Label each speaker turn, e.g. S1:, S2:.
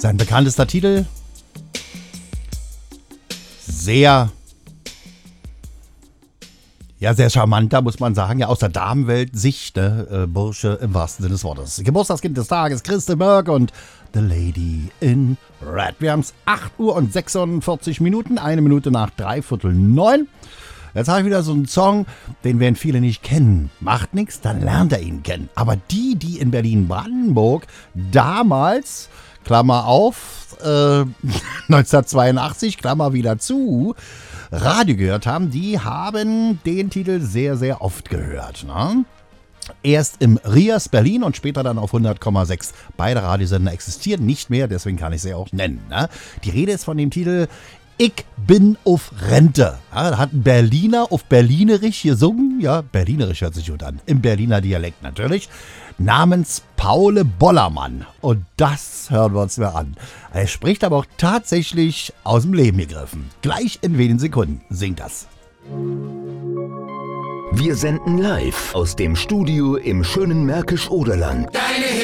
S1: Sein bekanntester Titel, sehr charmanter, muss man sagen. Ja, aus der Damenwelt, Sicht, ne? Bursche im wahrsten Sinne des Wortes. Geburtstagskind des Tages, Christel Mörk und The Lady in Red. Wir haben es 8 Uhr und 46 Minuten, 1 Minute nach 8:45. Jetzt habe ich wieder so einen Song, den werden viele nicht kennen. Macht nichts, dann lernt er ihn kennen. Aber die in Berlin-Brandenburg damals, Klammer auf, 1982, Klammer wieder zu, Radio gehört haben, die haben den Titel sehr, sehr oft gehört. Ne? Erst im RIAS Berlin und später dann auf 100,6. Beide Radiosender existieren nicht mehr, deswegen kann ich sie auch nennen. Ne? Die Rede ist von dem Titel Ich bin auf Rente. Ja, da hat ein Berliner auf Berlinerisch gesungen. Ja, Berlinerisch hört sich gut an. Im Berliner Dialekt natürlich. Namens Paul Bollermann. Und das hören wir uns mal an. Er spricht aber auch tatsächlich aus dem Leben gegriffen. Gleich in wenigen Sekunden singt das.
S2: Wir senden live aus dem Studio im schönen Märkisch-Oderland.